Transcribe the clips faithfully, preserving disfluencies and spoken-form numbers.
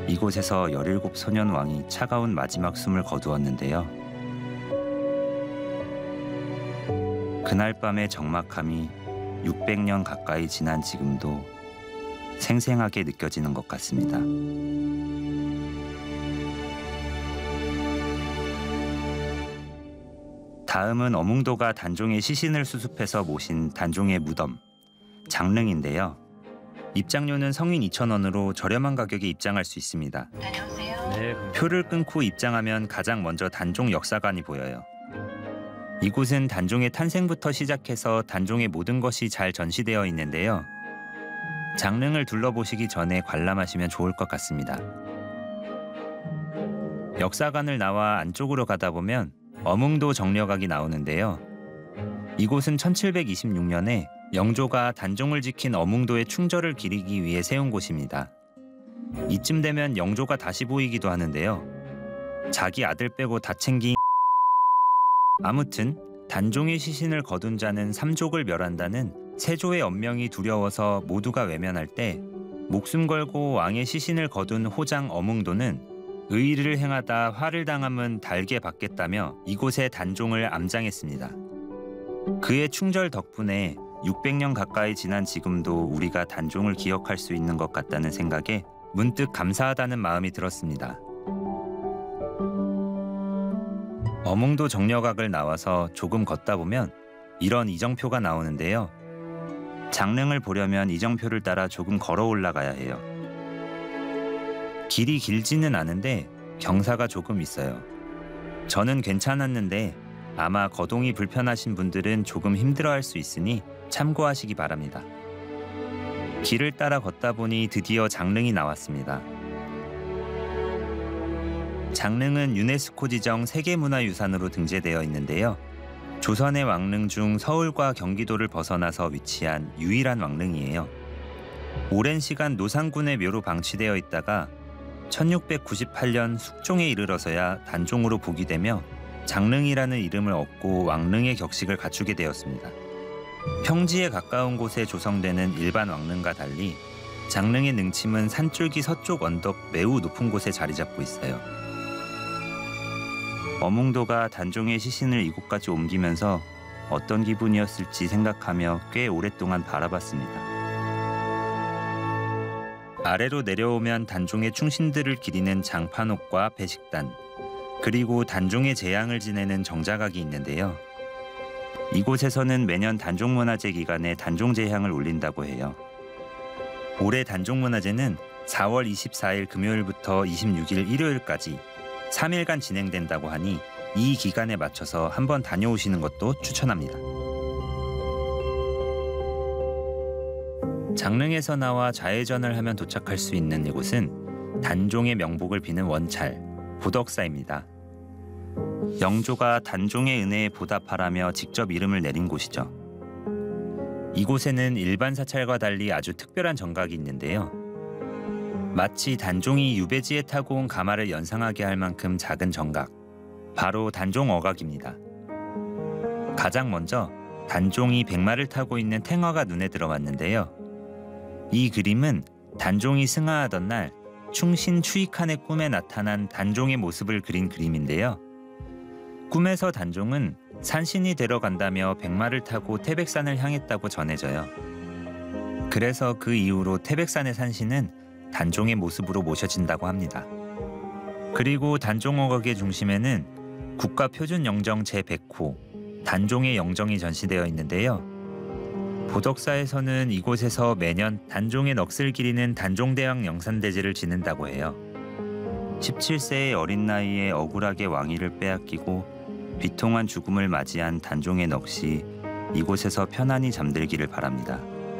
이곳에서 열일곱 소년 왕이 차가운 마지막 숨을 거두었는데요. 그날 밤의 적막함이 육백 년 가까이 지난 지금도 생생하게 느껴지는 것 같습니다. 다음은 어몽도가 단종의 시신을 수습해서 모신 단종의 무덤, 장릉인데요. 입장료는 성인 이천 원으로 저렴한 가격에 입장할 수 있습니다. 다녀오세요. 네, 표를 끊고 입장하면 가장 먼저 단종 역사관이 보여요. 이곳은 단종의 탄생부터 시작해서 단종의 모든 것이 잘 전시되어 있는데요. 장릉을 둘러보시기 전에 관람하시면 좋을 것 같습니다. 역사관을 나와 안쪽으로 가다 보면 어몽도 정려각이 나오는데요. 이곳은 천칠백이십육 년에 영조가 단종을 지킨 어몽도의 충절을 기리기 위해 세운 곳입니다. 이쯤 되면 영조가 다시 보이기도 하는데요. 자기 아들 빼고 다 챙긴 아무튼 단종의 시신을 거둔 자는 삼족을 멸한다는 세조의 언명이 두려워서 모두가 외면할 때 목숨 걸고 왕의 시신을 거둔 호장 어몽도는 의의를 행하다 화를 당함은 달게 받겠다며 이곳에 단종을 암장했습니다. 그의 충절 덕분에 육백 년 가까이 지난 지금도 우리가 단종을 기억할 수 있는 것 같다는 생각에 문득 감사하다는 마음이 들었습니다. 어몽도 정려각을 나와서 조금 걷다 보면 이런 이정표가 나오는데요. 장릉을 보려면 이정표를 따라 조금 걸어 올라가야 해요. 길이 길지는 않은데 경사가 조금 있어요. 저는 괜찮았는데 아마 거동이 불편하신 분들은 조금 힘들어할 수 있으니 참고하시기 바랍니다. 길을 따라 걷다 보니 드디어 장릉이 나왔습니다. 장릉은 유네스코 지정 세계문화유산으로 등재되어 있는데요. 조선의 왕릉 중 서울과 경기도를 벗어나서 위치한 유일한 왕릉이에요. 오랜 시간 노상군의 묘로 방치되어 있다가 천육백구십팔 년 숙종에 이르러서야 단종으로 복위되며 장릉이라는 이름을 얻고 왕릉의 격식을 갖추게 되었습니다. 평지에 가까운 곳에 조성되는 일반 왕릉과 달리 장릉의 능침은 산줄기 서쪽 언덕 매우 높은 곳에 자리 잡고 있어요. 어몽도가 단종의 시신을 이곳까지 옮기면서 어떤 기분이었을지 생각하며 꽤 오랫동안 바라봤습니다. 아래로 내려오면 단종의 충신들을 기리는 장판옥과 배식단, 그리고 단종의 제양을 지내는 정자각이 있는데요. 이곳에서는 매년 단종문화제 기간에 단종제향을 올린다고 해요. 올해 단종문화제는 사월 이십사일 금요일부터 이십육일 일요일까지 삼 일간 진행된다고 하니 이 기간에 맞춰서 한번 다녀오시는 것도 추천합니다. 장릉에서 나와 좌회전을 하면 도착할 수 있는 이곳은 단종의 명복을 비는 원찰, 보덕사입니다. 영조가 단종의 은혜에 보답하라며 직접 이름을 내린 곳이죠. 이곳에는 일반 사찰과 달리 아주 특별한 정각이 있는데요. 마치 단종이 유배지에 타고 온 가마를 연상하게 할 만큼 작은 정각, 바로 단종어각입니다. 가장 먼저 단종이 백마를 타고 있는 탱화가 눈에 들어왔는데요. 이 그림은 단종이 승하하던 날 충신 추익한의 꿈에 나타난 단종의 모습을 그린 그림인데요. 꿈에서 단종은 산신이 되러 간다며 백마를 타고 태백산을 향했다고 전해져요. 그래서 그 이후로 태백산의 산신은 단종의 모습으로 모셔진다고 합니다. 그리고 단종어각의 중심에는 국가표준영정 제백 호 단종의 영정이 전시되어 있는데요. 보덕사에서는 이곳에서 매년 단종의 넋을 기리는 단종대왕 영산대제를 지낸다고 해요. 십칠 세의 어린 나이에 억울하게 왕위를 빼앗기고 비통한 죽음을 맞이한 단종의 넋이 이곳에서 편안히 잠들기를 바랍니다.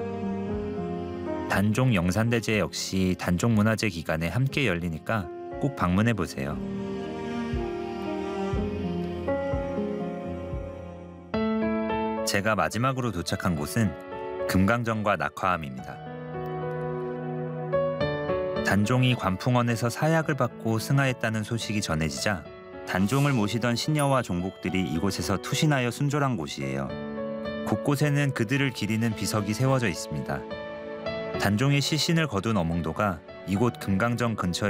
단종 영산대제 역시 단종문화제 기간에 함께 열리니까 꼭 방문해 보세요. 제가 마지막으로 도착한 곳은 금강정과 낙화암입니다. 단종이 관풍원에서 사약을 받고 승하했다는 소식이 전해지자 단종을 모시던 신녀와 종복들이 이곳에서 투신하여 순절한 곳이에요. 곳곳에는 그들을 기리는 비석이 세워져 있습니다. 단종의 시신을 거둔 어몽도가 이곳 금강정 근처에